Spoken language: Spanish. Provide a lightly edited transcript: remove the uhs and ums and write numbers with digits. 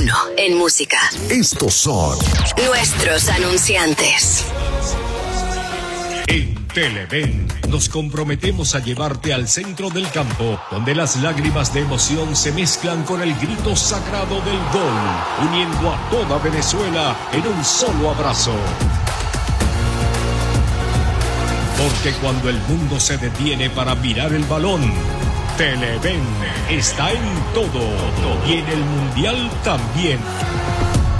uno en música. Estos son nuestros anunciantes. En Televen nos comprometemos a llevarte al centro del campo, donde las lágrimas de emoción se mezclan con el grito sagrado del gol, uniendo a toda Venezuela en un solo abrazo. Porque cuando el mundo se detiene para mirar el balón, Televen está en todo y en el Mundial también.